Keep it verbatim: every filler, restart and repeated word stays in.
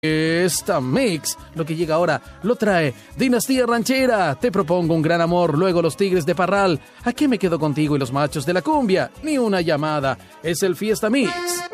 Fiesta Mix. Lo que llega ahora lo trae Dinastía Ranchera. Te propongo un gran amor, luego los Tigres de Parral. ¿A qué me quedo contigo y los machos de la cumbia? Ni una llamada. Es el Fiesta Mix.